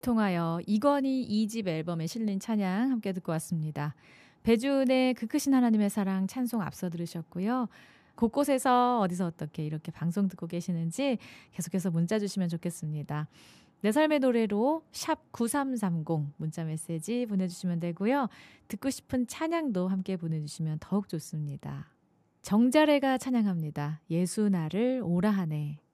통하여 이건희 2집 앨범에 실린 찬양 함께 듣고 왔습니다. 배준의 그 크신 하나님의 사랑 찬송 앞서 들으셨고요. 곳곳에서 어디서 어떻게 이렇게 방송 듣고 계시는지 계속해서 문자 주시면 좋겠습니다. 내 삶의 노래로 샵 9330 문자 메시지 보내주시면 되고요. 듣고 싶은 찬양도 함께 보내주시면 더욱 좋습니다. 정자래가 찬양합니다. 예수 나를 오라 하네.